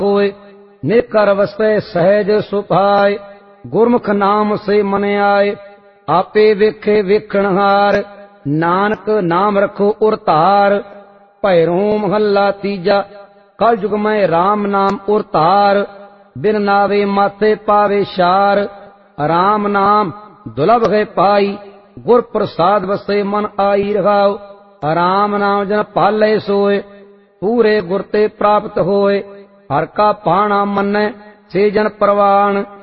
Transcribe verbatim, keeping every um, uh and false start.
होए। निकर वसै सहज सुभाए, गुरमुख नाम से मन आए। आपे वेखे वेखणहार, नानक नाम रखो उर धार। भैरो महला तीजा, कल युग में राम नाम उर धार। बिन नावे माथे पावे शार, राम नाम दुलभ है पाई। गुर प्रसाद वसे मन आई रहाओ, राम नाम जन पाले सोए। पूरे गुर ते प्राप्त होए, हर का पाणा मन्नै से जन परवान।